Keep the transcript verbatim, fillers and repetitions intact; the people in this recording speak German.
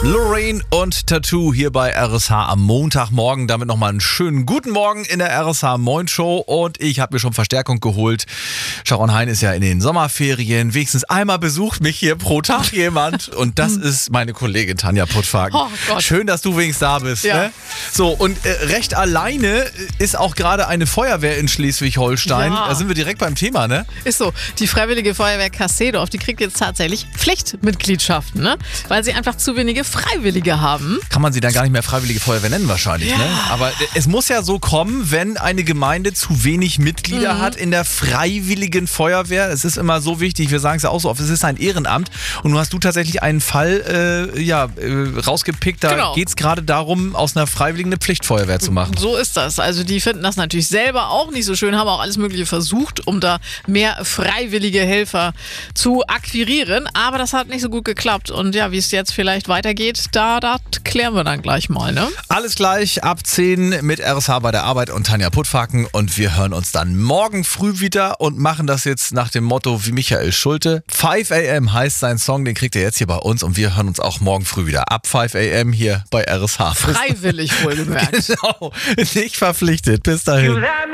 Lorraine und Tattoo hier bei R S H am Montagmorgen. Damit nochmal einen schönen guten Morgen in der R S H Moin Show. Und ich habe mir schon Verstärkung geholt. Sharon Hein ist ja in den Sommerferien. Wenigstens einmal besucht mich hier pro Tag jemand. Und das ist meine Kollegin Tanja Puttfagen. Oh Gott. Schön, dass du wenigstens da bist. Ja. Ne? So, und äh, recht alleine ist auch gerade eine Feuerwehr in Schleswig-Holstein. Ja. Da sind wir direkt beim Thema, ne? Ist so. Die Freiwillige Feuerwehr Kasseedorf, die kriegt jetzt tatsächlich Pflichtmitgliedschaften, ne? Weil sie einfach zu wenige Freiwillige haben. Kann man sie dann gar nicht mehr Freiwillige Feuerwehr nennen wahrscheinlich, Ja. ne? Aber es muss ja so kommen, wenn eine Gemeinde zu wenig Mitglieder Mhm. hat in der Freiwilligen Feuerwehr. Es ist immer so wichtig, wir sagen es ja auch so oft, es ist ein Ehrenamt. Und nun hast du tatsächlich einen Fall äh, ja, äh, rausgepickt, da Genau. geht es gerade darum, aus einer Freiwilligen eine Pflichtfeuerwehr zu machen. So ist das. Also die finden das natürlich selber auch nicht so schön, haben auch alles Mögliche versucht, um da mehr freiwillige Helfer zu akquirieren. Aber das hat nicht so gut geklappt. Und ja, wie es jetzt vielleicht weitergeht, da, da klären wir dann gleich mal, ne? Alles gleich ab zehn mit R S H bei der Arbeit und Tanja Puttfaken. Und wir hören uns dann morgen früh wieder und machen das jetzt nach dem Motto wie Michael Schulte. fünf a m heißt sein Song, den kriegt ihr jetzt hier bei uns. Und wir hören uns auch morgen früh wieder ab fünf a m hier bei R S H. Freiwillig wohlgemerkt. Genau, nicht verpflichtet. Bis dahin.